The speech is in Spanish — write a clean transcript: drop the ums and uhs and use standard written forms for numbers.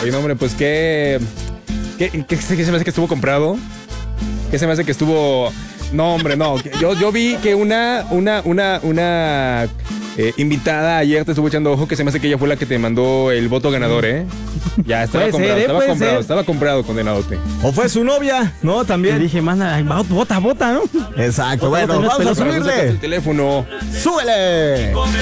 Oye, no, hombre, pues ¿qué se me hace que estuvo comprado? ¿Qué se me hace que estuvo...? No, hombre, no. Yo vi que una invitada ayer te estuvo echando ojo, que se me hace que ella fue la que te mandó el voto ganador, ¿eh? Ya, estaba Puede comprado, condenadote. O fue su novia, ¿no? Y También. dije, manda, bota, ¿no? Exacto, Otra, bueno, otra, vamos a no, Sacaste el subirle. teléfono. ¡Súbele!